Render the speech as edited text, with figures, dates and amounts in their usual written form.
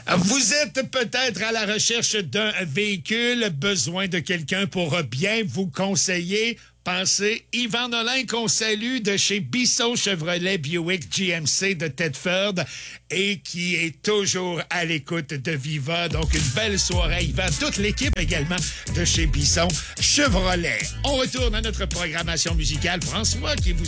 Vous êtes peut-être à la recherche d'un véhicule, besoin de quelqu'un pour bien vous conseiller. Pensez Yvan Nolin qu'on salue de chez Bissot Chevrolet Buick GMC de Thetford et qui est toujours à l'écoute de Viva. Donc une belle soirée Yvan, toute l'équipe également de chez Bissot Chevrolet. On retourne à notre programmation musicale. François qui vous